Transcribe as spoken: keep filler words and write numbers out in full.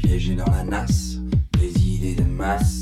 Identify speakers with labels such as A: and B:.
A: piégé dans la nasse des idées de masse.